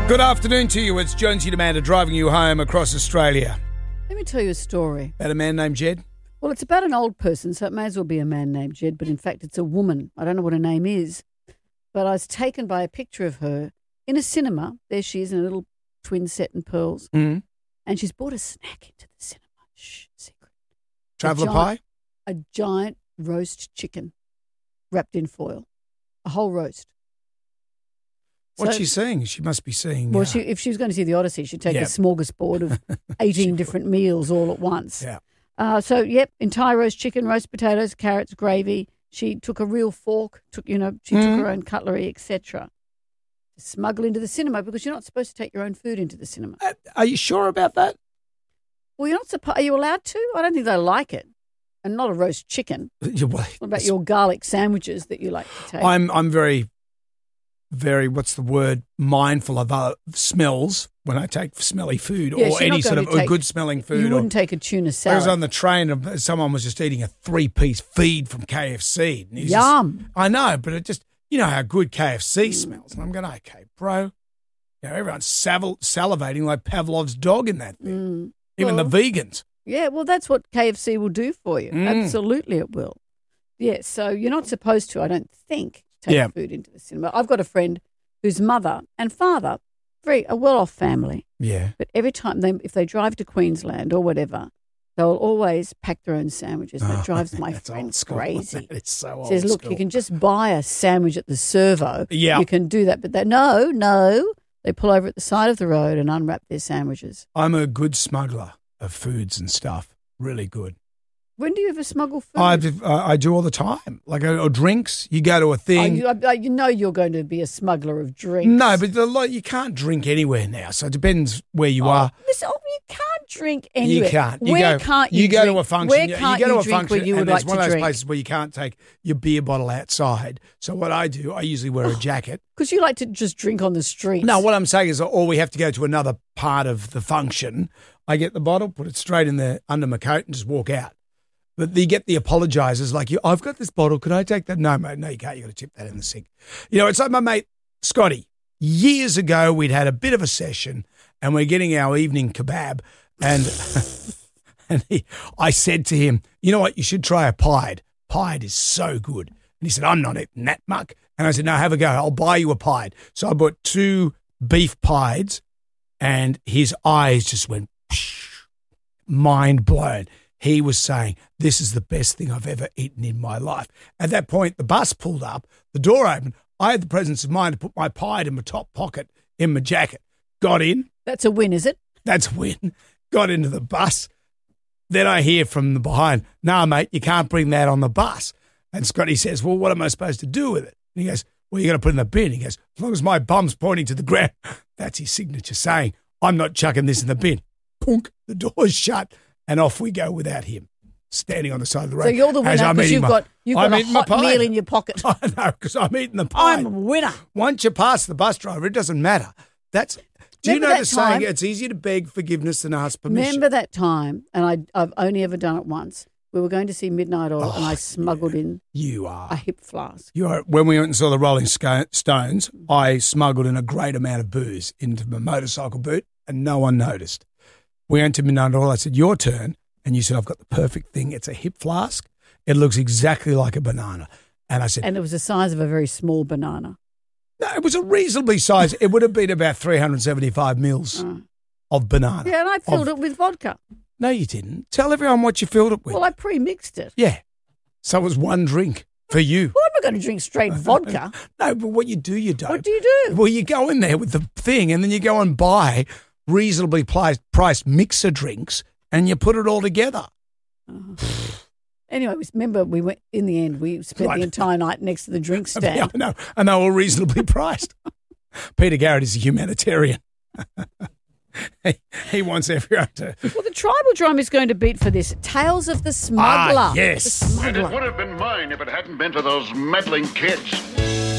Good afternoon to you. It's Jonesy Demander driving you home across Australia. Let me tell you a story. About a man named Jed? Well, it's about an old person, so it may as well be a man named Jed, but in fact it's a woman. I don't know what her name is, but I was taken by a picture of her in a cinema. There she is in a little twin set and pearls. Mm-hmm. And she's brought a snack into the cinema. Shh, secret. Traveller pie? A giant roast chicken wrapped in foil. A whole roast. What's she seeing? She must be seeing... Well, if she was going to see the Odyssey, she'd take a smorgasbord of 18 different meals all at once. Yeah. Entire roast chicken, roast potatoes, carrots, gravy. She took a real fork, took her own cutlery, etc. to smuggle into the cinema because you're not supposed to take your own food into the cinema. Are you sure about that? Well, you're not supposed. Are you allowed to? I don't think they like it. And not a roast chicken. What about your garlic sandwiches that you like to take? I'm very, very, what's the word, mindful of smells when I take smelly food or any sort of good-smelling food. You wouldn't take a tuna salad. I was on the train and someone was just eating a 3-piece feed from KFC. And Yum. I know, but it just, you know how good KFC smells. And I'm going, okay, bro. You know, everyone's salivating like Pavlov's dog in that thing. Even the vegans. Yeah, well, that's what KFC will do for you. Absolutely it will. Yeah, so you're not supposed to, I don't think, take food into the cinema. I've got a friend whose mother and father, a well-off family. Yeah. But every time if they drive to Queensland or whatever, they'll always pack their own sandwiches. And it drives my friend crazy. It's so old Says, look, school. you can just buy a sandwich at the servo. Yeah. You can do that. But no. They pull over at the side of the road and unwrap their sandwiches. I'm a good smuggler of foods and stuff. Really good. When do you ever smuggle food? I do all the time. Like, or drinks. You go to a thing. You know you're going to be a smuggler of drinks. No, but you can't drink anywhere now. So it depends where you are. Listen, you can't drink anywhere. You can't. You go to a function. Where can't you drink where you would like to drink? It's one of those places where you can't take your beer bottle outside. So what I do, I usually wear a jacket. Because you like to just drink on the streets. No, what I'm saying is, or we have to go to another part of the function. I get the bottle, put it straight in there under my coat and just walk out. But you get the apologisers like, I've got this bottle. Could I take that? No, mate. No, you can't. You've got to tip that in the sink. You know, it's like my mate Scotty. Years ago, we'd had a bit of a session and we're getting our evening kebab. And I said to him, you know what? You should try a pied. Pied is so good. And he said, I'm not eating that muck. And I said, no, have a go. I'll buy you a pied. So I bought 2 beef pieds and his eyes just went mind blown. He was saying, this is the best thing I've ever eaten in my life. At that point, the bus pulled up, the door opened. I had the presence of mind to put my pied in my top pocket in my jacket. Got in. That's a win, is it? That's a win. Got into the bus. Then I hear from the behind, no, mate, you can't bring that on the bus. And Scotty says, well, what am I supposed to do with it? And he goes, well, you got to put it in the bin. He goes, as long as my bum's pointing to the ground. That's his signature saying, I'm not chucking this in the bin. Punk, the door's shut. And off we go without him, standing on the side of the road. So you're the winner because you've got a hot meal in your pocket. I know, because I'm eating the pie. I'm a winner. Once you pass the bus driver, it doesn't matter. Do you know the saying, it's easier to beg forgiveness than ask permission? Remember that time, and I've only ever done it once. We were going to see Midnight Oil and I smuggled in a hip flask. When we went and saw the Rolling Stones, I smuggled in a great amount of booze into my motorcycle boot and no one noticed. We went to Midnight Oil. I said, your turn. And you said, I've got the perfect thing. It's a hip flask. It looks exactly like a banana. And I said... And it was the size of a very small banana. No, it was a reasonably sized... It would have been about 375 mils of banana. Yeah, and I filled it with vodka. No, you didn't. Tell everyone what you filled it with. Well, I pre-mixed it. Yeah. So it was one drink for you. Well, I'm not going to drink straight vodka. No, but what you do, you don't. What do you do? Well, you go in there with the thing and then you go and buy reasonably priced mixer drinks and you put it all together. Anyway, remember we spent the entire night next to the drink stand. Yeah, I know, and they were reasonably priced. Peter Garrett is a humanitarian. He wants everyone to... Well, the tribal drum is going to beat for this. Tales of the Smuggler. Ah, yes. And it would have been mine if it hadn't been for those meddling kids.